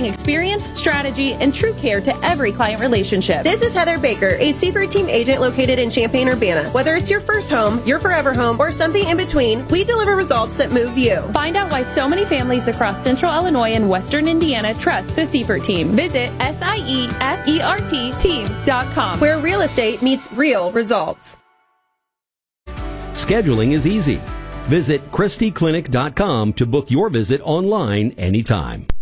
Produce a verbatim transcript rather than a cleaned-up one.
bring experience, strategy, and true care to every client relationship. This is Heather Baker, a Seaford Team agent located in Champaign-Urbana. Whether it's your first home, your forever home, or something in between, we deliver results that move you. Find out why so many families across Central Illinois and Western Indiana trust the Seaford Team. Visit S I E F E R T team dot com, where real estate meets real results. Scheduling is easy. Visit Christie Clinic dot com to book your visit online anytime.